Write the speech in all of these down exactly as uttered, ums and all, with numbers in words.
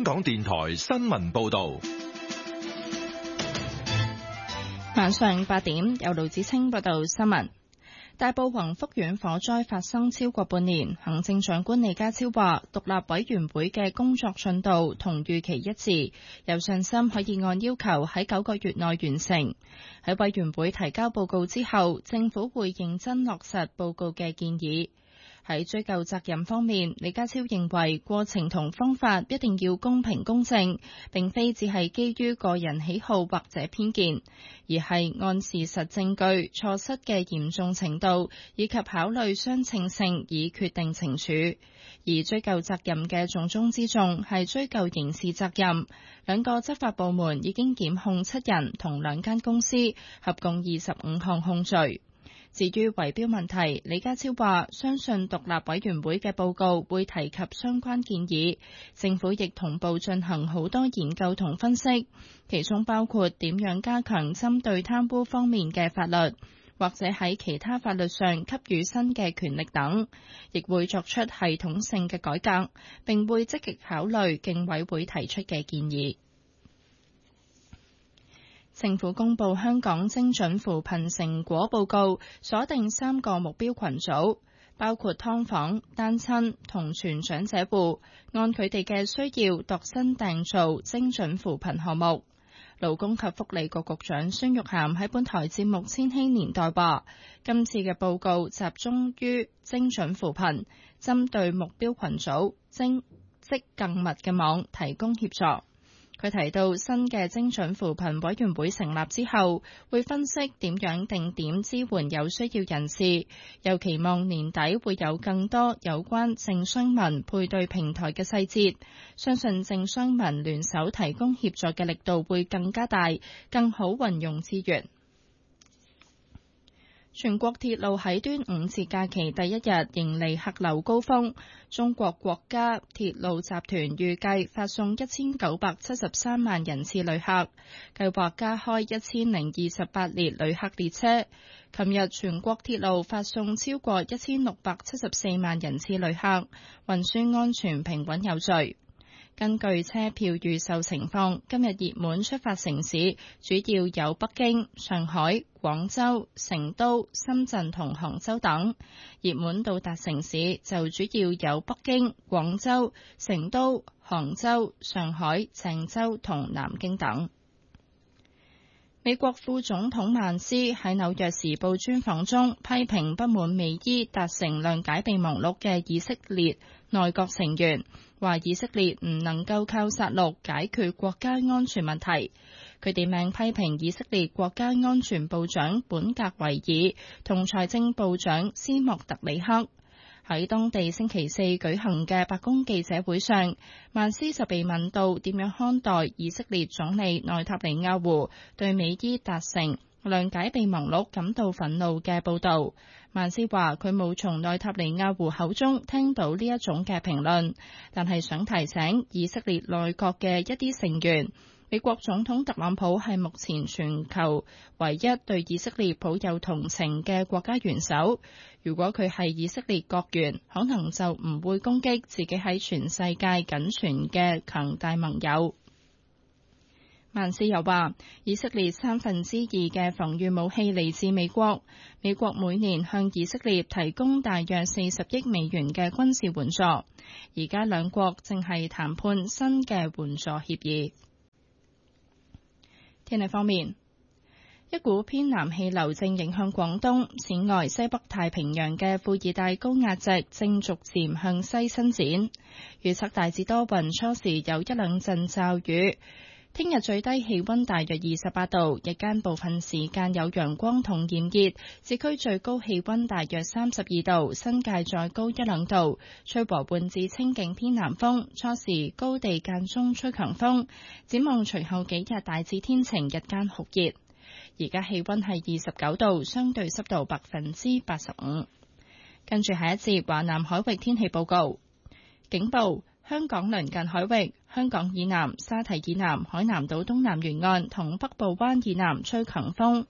香港電台新聞報道。 晚上八點，由盧子清報道新聞。大埔宏福苑火災發生超過半年，行政長官李家超話，獨立委員會嘅工作進度同預期一致，有信心可以按要求喺九個月內完成。喺委員會提交報告之後，政府會認真落實報告嘅建議。喺追究責任方面，李家超認為過程同方法一定要公平公正，並非只係基於個人喜好或者偏見，而係按事實證據、錯失嘅嚴重程度以及考慮相稱性以決定懲處。而追究責任嘅重中之重係追究刑事責任。兩個執法部門已經檢控七人同兩間公司，合共二十五項控罪。至於圍標問題，李家超話相信獨立委員會嘅報告會提及相關建議，政府亦同步進行好多研究同分析，其中包括點樣加強針對貪污方面嘅法律，或者喺其他法律上給予新嘅權力等，亦會作出系統性嘅改革，並會積極考慮競委會提出嘅建議。政府公布香港精準扶貧成果報告，鎖定三個目標群組，包括劏房、單親同全長者戶，按佢哋嘅需要度身訂造精準扶貧項目。勞工及福利局局長孫玉菡喺本台節目《千禧年代》話，今次嘅報告集中於精準扶貧，針對目標群組精織更密嘅網提供協助。佢提到新嘅精準扶貧委員會成立之後，會分析點樣定點支援有需要人士，又期望年底會有更多有關政商民配對平台嘅細節，相信政商民聯手提供協助嘅力度會更加大，更好運用資源。全國鐵路喺端午節假期第一日迎嚟客流高峰，中國國家鐵路集團預計發送一千九百七十三萬人次旅客，計劃加開一千零二十八列旅客列車。琴日全國鐵路發送超過一千六百七十四萬人次旅客，運輸安全平穩有序。根據車票預售情況，今日熱門出發城市主要有北京、上海、廣州、成都、深圳同杭州等；熱門到達城市就主要有北京、廣州、成都、杭州、上海、鄭州同南京等。美國副總統曼斯喺《紐約時報》專訪中批評不滿美伊達成諒解備忘錄嘅以色列內閣成員，話以色列唔能夠靠殺戮解決國家安全問題。佢點名批評以色列國家安全部長本格維爾同財政部長斯莫特里克。喺當地星期四舉行嘅白宮記者會上，曼斯就被問到點樣看待以色列總理內塔尼亞胡對美伊達成諒解備忘錄感到憤怒嘅報導。曼斯話佢冇從內塔尼亞胡口中聽到呢一種嘅評論，但係想提醒以色列內閣嘅一啲成員，美國總統特朗普係目前全球唯一對以色列抱有同情嘅國家元首。如果佢係以色列國員，可能就唔會攻擊自己喺全世界僅存嘅強大盟友。曼斯又話，以色列三分之二嘅防禦武器嚟自美國，美國每年向以色列提供大約四十億美元嘅軍事援助。而家兩國正係談判新嘅援助協議。天氣方面，一股偏南氣流正影響廣東，此外西北太平洋嘅副熱帶高壓脊正逐漸向西伸展，預測大致多雲，初時有一兩陣驟雨。聽日最低氣溫大約二十八度，日間部分時間有陽光同炎熱，市區最高氣溫大約三十二度，新界再高一兩度，吹和緩至清勁偏南風，初時高地間中吹強風。展望隨後幾日大致天晴，日間酷熱。而家氣溫係二十九度，相對濕度百分之八十五。跟住下一節華南海域天氣報告，警報。香港鄰近海域，香港以南、沙堤以南、海南島東南沿岸同北部灣以南吹強風。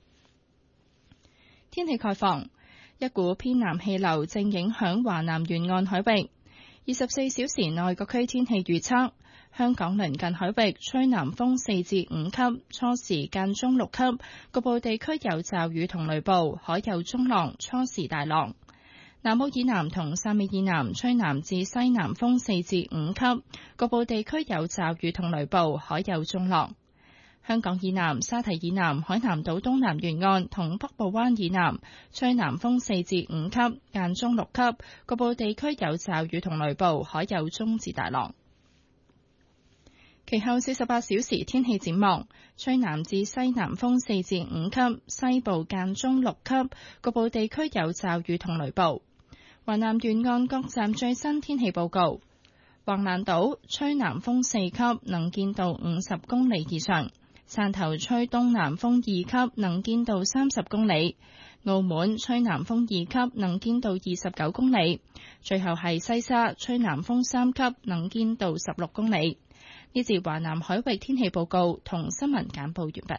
天氣概況，一股偏南氣流正影響華南沿岸海域。 二十四小時內各區天氣預測：香港鄰近海域吹南風四至五級，初時間中六級，局部地區有驟雨同雷暴，海有中浪，初時大浪。南澳以南同汕尾以南吹南至西南風四至五級，局部地區有驟雨同雷暴，海有中浪。香港以南、沙堤以南、海南島東南沿岸同北部灣以南吹南風四至五級，間中六級，局部地區有驟雨同雷暴，海有中至大浪。其後四十八小時天氣展望：吹南至西南風四至五級，西部間中六級，局部地區有驟雨同雷暴。華南沿岸各站最新天氣報告：橫瀾島吹南風四級，能見度五十公里以上；汕頭吹東南風二級，能見度三十公里；澳門吹南風二級，能見度二十九公里；最後係西沙吹南風三級，能見度十六公里。呢節華南海域天氣報告同新聞簡報完畢。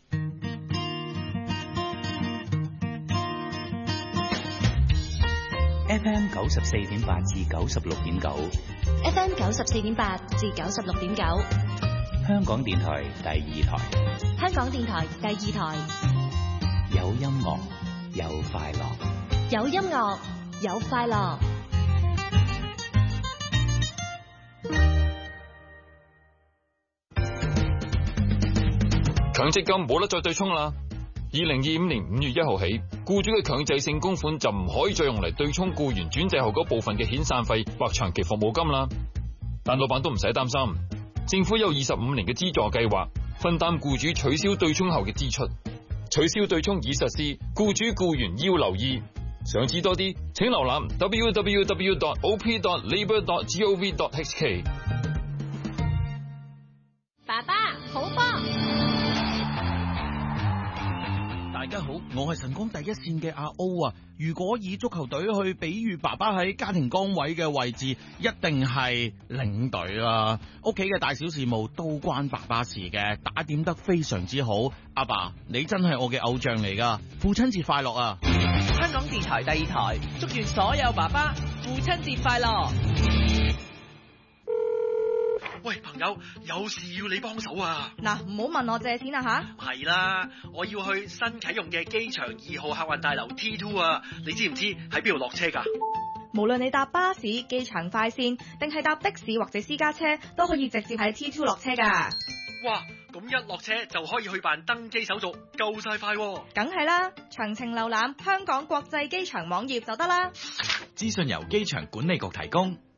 F M 九十四點八至九十六點九 ，F M 九十四點八至九十六點九， 香港電台第二台， 香港電台第二台， 有音樂，有快樂， 有音樂，有快樂。 強積金冇得再對沖啦！二零二五年五月一號起，僱主嘅強制性供款就唔可以再用嚟對沖僱員轉制後嗰部分嘅遣散費或長期服務金啦。但老闆都唔使擔心，政府有二十五年嘅資助計劃，分擔僱主取消對沖後嘅支出。取消對沖已實施，僱主僱員要留意。想知多啲，請瀏覽 w w w dot o p dot labour dot gov dot h k。 爸爸，好波！ 大家好，我係晨光第一線嘅阿歐啊！如果以足球隊去比喻爸爸喺家庭崗位嘅位置，一定係領隊啦。屋企嘅大小事務都關爸爸事嘅，打點得非常之好。阿爸，你真係我嘅偶像嚟噶！父親節快樂啊！ 香港電台第二台，祝願所有爸爸父親節快樂！ 喂，朋友，有事要你幫手啊！ 嗱，唔好問我借錢啊吓！ 係啦，我要去新啟用嘅機場二號客運大樓 T 二 啊！你知唔知喺邊度落車噶？ 無論你搭巴士、機場快線，定係搭的士或者私家車，都可以直接喺 T 二 落車噶。 哇，咁一落車就可以去辦登機手續，夠晒快喎！ 梗係啦，詳情瀏覽香港國際機場網頁就得啦。 資訊由機場管理局提供。